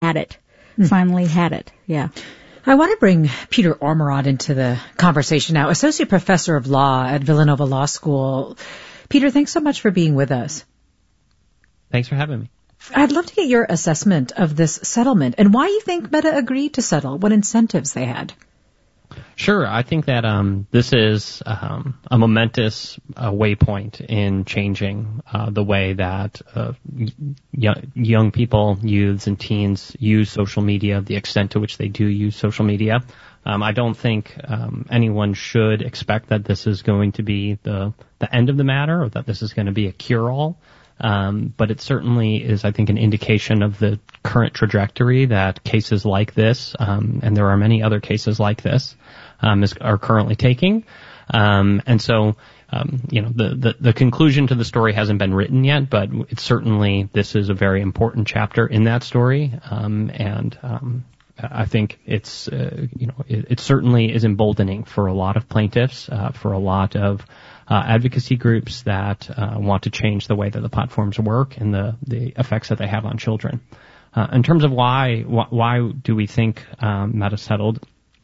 had it. Finally had it. Yeah. I want to bring Peter Ormerod into the conversation now, Associate Professor of Law at Villanova Law School. Peter, thanks so much for being with us. Thanks for having me. I'd love to get your assessment of this settlement and why you think Meta agreed to settle, what incentives they had. Sure. I think that this is a momentous waypoint in changing the way that young people, youths, and teens use social media, the extent to which they do use social media. I don't think anyone should expect that this is going to be the end of the matter or that this is going to be a cure-all. But it certainly is, I think, an indication of the current trajectory that cases like this, and there are many other cases like this, are currently taking. And so, the conclusion to the story hasn't been written yet, but it's certainly, this is a very important chapter in that story. I think it's, it certainly is emboldening for a lot of plaintiffs, for a lot of advocacy groups that want to change the way that the platforms work and the effects that they have on children. In terms of why do we think Meta settled?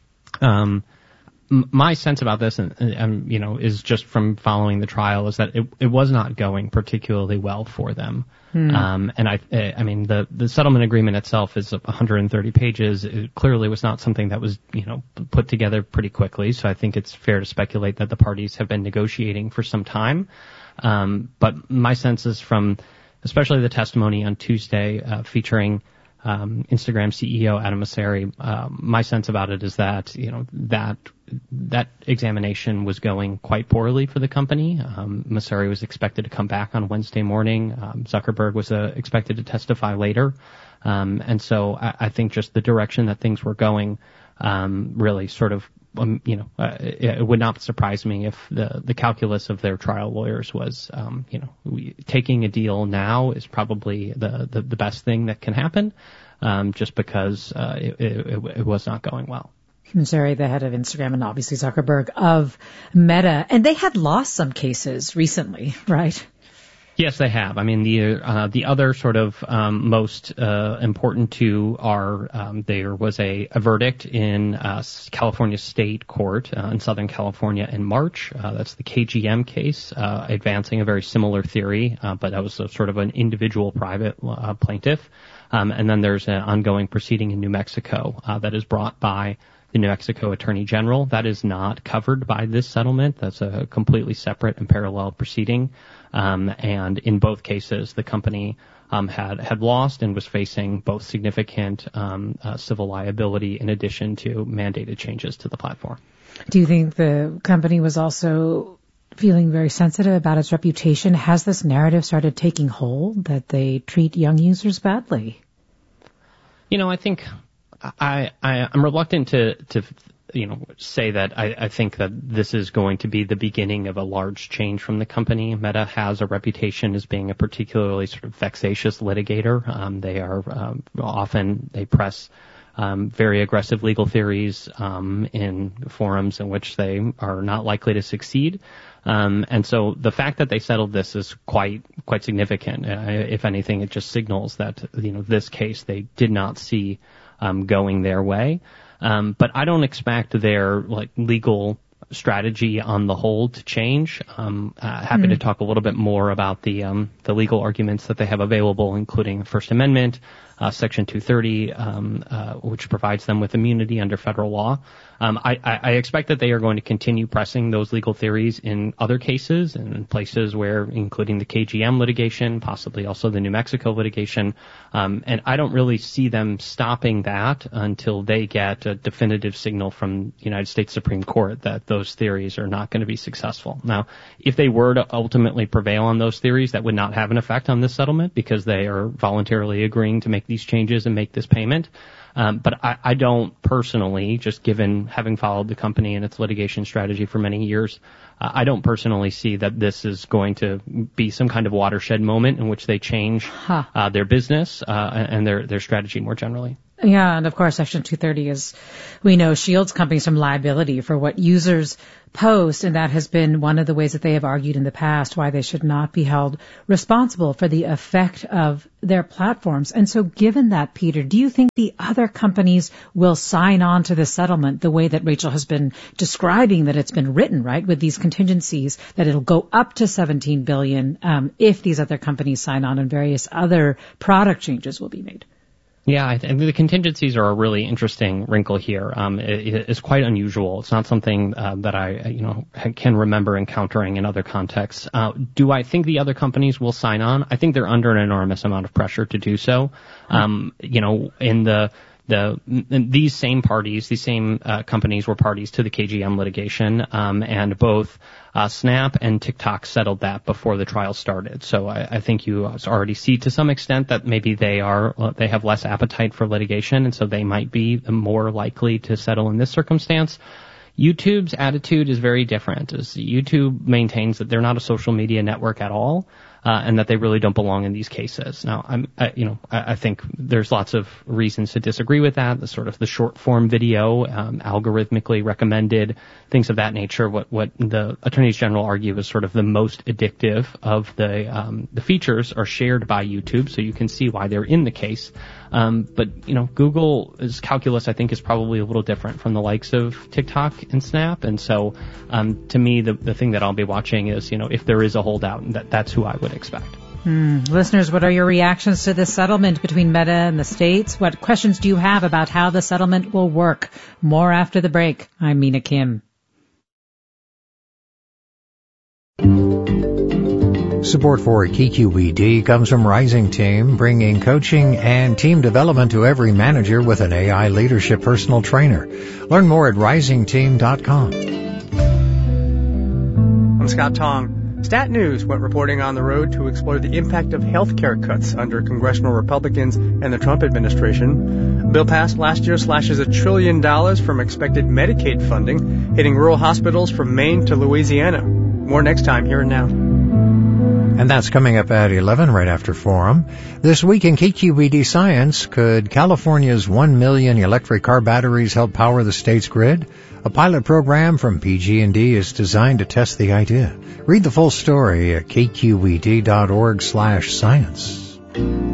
My sense about this, is just from following the trial, is that it was not going particularly well for them. And the settlement agreement itself is 130 pages. It clearly was not something that was, put together pretty quickly. So I think it's fair to speculate that the parties have been negotiating for some time. But my sense is from, especially the testimony on Tuesday, featuring Instagram CEO Adam Mosseri, my sense about it is that, that examination was going quite poorly for the company. Mosseri was expected to come back on Wednesday morning. Zuckerberg was expected to testify later. And so I think just the direction that things were going, really sort of, it would not surprise me if the calculus of their trial lawyers was, taking a deal now is probably the best thing that can happen, just because it was not going well. Mosseri, the head of Instagram, and obviously Zuckerberg of Meta, and they had lost some cases recently, right? Yes, they have. I mean, the other sort of most important two are there was a verdict in California State Court in Southern California in March. That's the KGM case, advancing a very similar theory, but that was sort of an individual private plaintiff. And then there's an ongoing proceeding in New Mexico that is brought by the New Mexico Attorney General. That is not covered by this settlement. That's a completely separate and parallel proceeding. And in both cases, the company had lost and was facing both significant civil liability in addition to mandated changes to the platform. Do you think the company was also feeling very sensitive about its reputation? Has this narrative started taking hold that they treat young users badly? I think I'm reluctant to say that I think that this is going to be the beginning of a large change from the company. Meta has a reputation as being a particularly sort of vexatious litigator. They are they press very aggressive legal theories in forums in which they are not likely to succeed. And so the fact that they settled this is quite significant. If anything, it just signals that this case they did not see going their way. But I don't expect their legal strategy on the whole to change. Happy to talk a little bit more about the legal arguments that they have available, including the First Amendment, Section 230, which provides them with immunity under federal law. I expect that they are going to continue pressing those legal theories in other cases and in places where, including the KGM litigation, possibly also the New Mexico litigation. And I don't really see them stopping that until they get a definitive signal from the United States Supreme Court that those theories are not going to be successful. Now, if they were to ultimately prevail on those theories, that would not have an effect on this settlement because they are voluntarily agreeing to make these changes and make this payment. But I don't personally, just given having followed the company and its litigation strategy for many years, I don't personally see that this is going to be some kind of watershed moment in which they change their business and their strategy more generally. Yeah, and of course, Section 230 is, we know, shields companies from liability for what users post, and that has been one of the ways that they have argued in the past why they should not be held responsible for the effect of their platforms. And so given that, Peter, do you think the other companies will sign on to the settlement the way that Rachel has been describing that it's been written, right, with these contingencies, that it'll go up to $17 billion if these other companies sign on and various other product changes will be made? Yeah, I think the contingencies are a really interesting wrinkle here. It's quite unusual. It's not something that I can remember encountering in other contexts. Do I think the other companies will sign on? I think they're under an enormous amount of pressure to do so. These same parties, these same companies were parties to the KGM litigation, and both Snap and TikTok settled that before the trial started. So I think you already see to some extent that maybe they have less appetite for litigation, and so they might be more likely to settle in this circumstance. YouTube's attitude is very different. YouTube maintains that they're not a social media network at all, and that they really don't belong in these cases. Now, I think there's lots of reasons to disagree with that. The sort of the short form video, algorithmically recommended, things of that nature. What the attorneys general argue is sort of the most addictive of the features are shared by YouTube, so you can see why they're in the case. But Google's calculus, I think, is probably a little different from the likes of TikTok and Snap. And so, to me, the thing that I'll be watching is, if there is a holdout, that's who I would expect. Listeners, what are your reactions to this settlement between Meta and the states? What questions do you have about how the settlement will work? More after the break. I'm Mina Kim. Support for KQED comes from Rising Team, bringing coaching and team development to every manager with an AI leadership personal trainer. Learn more at risingteam.com. I'm Scott Tong. Stat News went reporting on the road to explore the impact of healthcare cuts under congressional Republicans and the Trump administration. A bill passed last year slashes $1 trillion from expected Medicaid funding, hitting rural hospitals from Maine to Louisiana. More next time, Here and Now. And that's coming up at 11 right after Forum. This week in KQED Science, could California's 1 million electric car batteries help power the state's grid? A pilot program from PG&E is designed to test the idea. Read the full story at kqed.org/science.